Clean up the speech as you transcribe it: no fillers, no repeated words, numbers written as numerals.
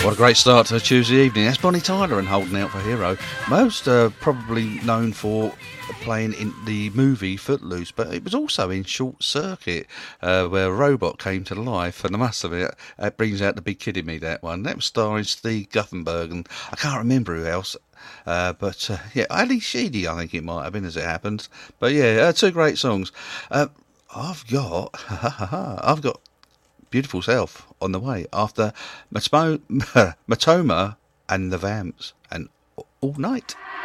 What a great start to a Tuesday evening. That's Bonnie Tyler and Holding Out for Hero. Most probably known for playing in the movie Footloose, but it was also in Short Circuit, where a robot came to life, and I must admit, it brings out the big kid in me, that one. That was starring Steve Guttenberg, and I can't remember who else. But Ali Sheedy, I think it might have been, as it happens. But yeah, two great songs. I've got Beautiful Self on the way after Matoma and the Vamps and All Night.